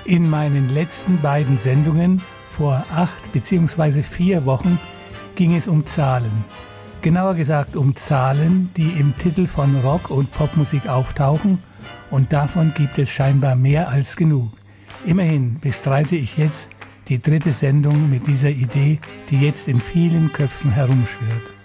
In meinen letzten beiden Sendungen vor 8 bzw. 4 Wochen ging es um Zahlen. Genauer gesagt um Zahlen, die im Titel von Rock- und Popmusik auftauchen, und davon gibt es scheinbar mehr als genug. Immerhin bestreite ich jetzt die 3. Sendung mit dieser Idee, die jetzt in vielen Köpfen herumschwirrt.